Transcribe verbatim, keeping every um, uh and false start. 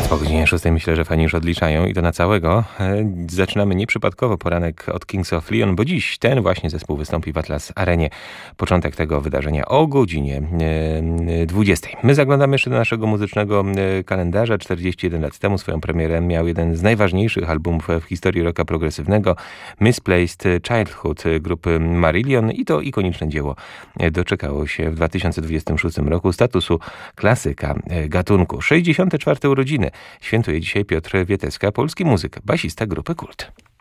Po godzinie szóstej myślę, że fani już odliczają i to na całego. Zaczynamy nieprzypadkowo poranek od Kings of Leon, bo dziś ten właśnie zespół wystąpi w Atlas Arenie. Początek tego wydarzenia o godzinie dwudziestej. My zaglądamy jeszcze do naszego muzycznego kalendarza. czterdzieści jeden lat temu swoją premierę miał jeden z najważniejszych albumów w historii rocka progresywnego, Misplaced Childhood grupy Marillion, i to ikoniczne dzieło doczekało się w dwa tysiące dwudziestym szóstym roku statusu klasyka gatunku. sześćdziesiąte czwarte urodziny świętuje dzisiaj Piotr Wieteska, polski muzyk, basista grupy Kult.